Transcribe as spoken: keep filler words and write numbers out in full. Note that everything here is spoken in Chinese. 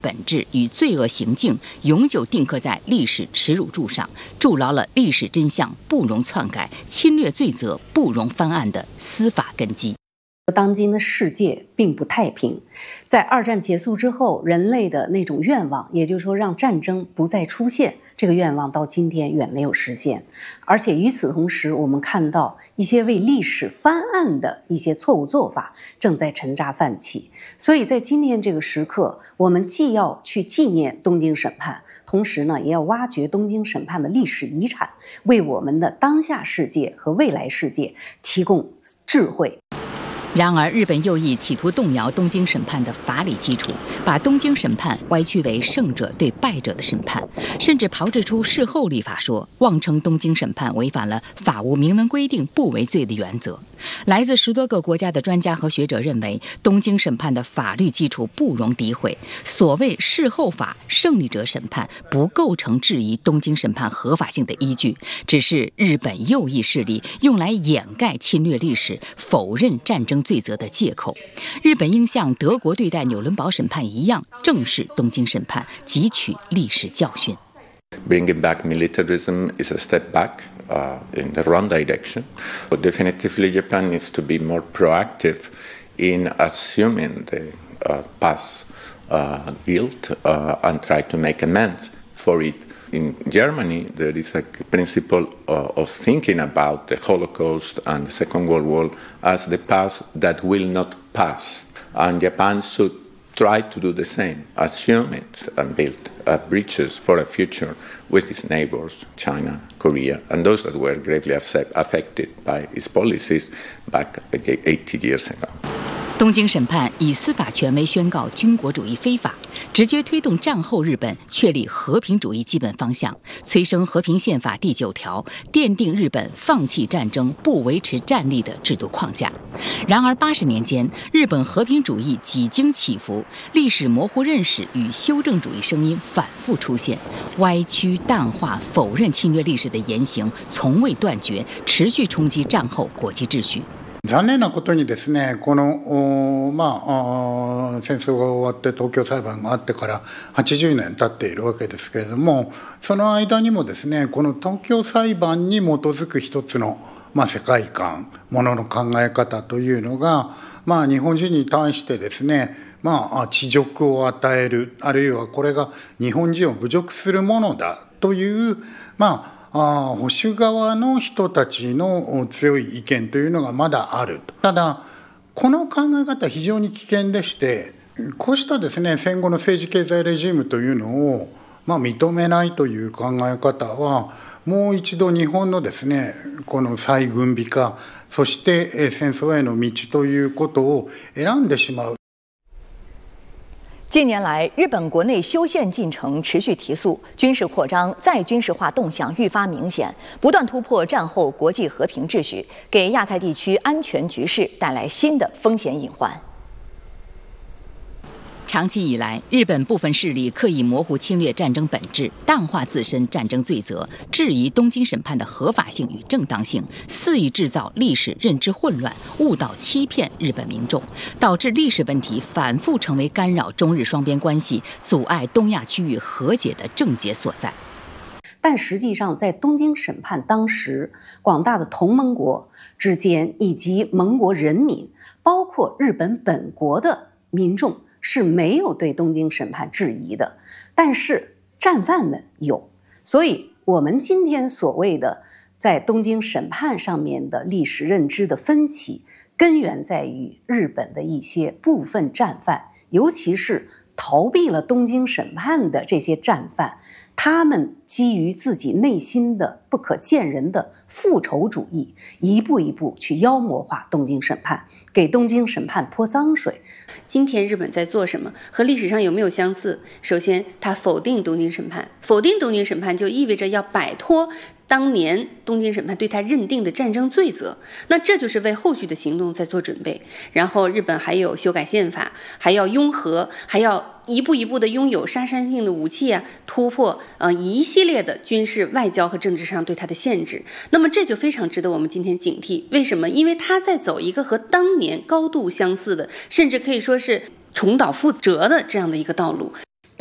本质与罪恶行径永久定刻在历史耻辱柱上，筑牢了历史真相不容篡改、侵略罪责不容翻案的司法根基。 当今的世界并不太平，在二战结束之后，人类的那种愿望，也就是说让战争不再出现，这个愿望到今天远没有实现。而且与此同时，我们看到一些为历史翻案的一些错误做法正在沉渣泛起。所以在今天这个时刻，我们既要去纪念东京审判，同时呢，也要挖掘东京审判的历史遗产，为我们的当下世界和未来世界提供智慧。 然而，日本右翼企图动摇东京审判的法理基础，把东京审判歪曲为胜者对败者的审判，甚至炮制出事后立法说，妄称东京审判违反了法无明文规定不为罪的原则。来自十多个国家的专家和学者认为，东京审判的法律基础不容诋毁，所谓事后法、胜利者审判不构成质疑东京审判合法性的依据，只是日本右翼势力用来掩盖侵略历史、否认战争罪责的借口。日本应像德国对待纽伦堡审判一样，正视东京审判，汲取历史教训。 Bringing back militarism is a step back uh, in the wrong direction. But definitively, Japan needs to be more proactive in assuming the uh, past uh, guilt uh, and try to make amends for it. In Germany, there is a principle uh, of thinking about the Holocaust and the Second World War as the past that will not pass. And Japan should try to do the same, assume it and build uh, bridges for a future with its neighbors, China, Korea, and those that were gravely affected by its policies back eighty years ago. 东京审判以司法权威宣告军国主义非法，直接推动战后日本确立和平主义基本方向，催生和平宪法第九条，奠定日本放弃战争、不维持战力的制度框架。然而八十年间，日本和平主义几经起伏，历史模糊认识与修正主义声音反复出现，歪曲、淡化、否认侵略历史的言行从未断绝，持续冲击战后国际秩序。 残念なことにですね、この、まあ、戦争が終わって東京裁判があってからはちじゅうねん経っているわけですけれども、その間にもですね、この東京裁判に基づく一つの、まあ、世界観、ものの考え方というのが、まあ、日本人に対してですね、まあ、恥辱を与える、あるいはこれが日本人を侮辱するものだという、まあ、あ保守側の人たちの強い意見というのがまだあると。ただこの考え方は非常に危険でして、こうしたですね、戦後の政治経済レジームというのを、まあ、認めないという考え方はもう一度日本のですね、この再軍備化、そして戦争への道ということを選んでしまう。 近年来，日本国内修宪进程持续提速，军事扩张、再军事化动向愈发明显，不断突破战后国际和平秩序，给亚太地区安全局势带来新的风险隐患。 长期以来，日本部分势力刻意模糊侵略战争本质，淡化自身战争罪责，质疑东京审判的合法性与正当性，肆意制造历史认知混乱，误导欺骗日本民众，导致历史问题反复成为干扰中日双边关系、阻碍东亚区域和解的症结所在。 但实际上，在东京审判当时，广大的同盟国之间，以及盟国人民，包括日本本国的民众，是没有对东京审判质疑的，但是战犯们有。所以我们今天所谓的在东京审判上面的历史认知的分歧，根源在于日本的一些部分战犯，尤其是逃避了东京审判的这些战犯，他们基于自己内心的不可见人的复仇主义，一步一步去妖魔化东京审判，给东京审判泼脏水。 今天日本在做什么？和历史上有没有相似？首先，他否定东京审判，否定东京审判就意味着要摆脱当年东京审判对他认定的战争罪责，那这就是为后续的行动在做准备。然后日本还有修改宪法，还要拥核，还要一步一步的拥有杀伤性的武器啊，突破呃一系列的军事、外交和政治上对他的限制。那么这就非常值得我们今天警惕。为什么？因为他在走一个和当年高度相似的，甚至可以说是重蹈覆辙的这样的一个道路。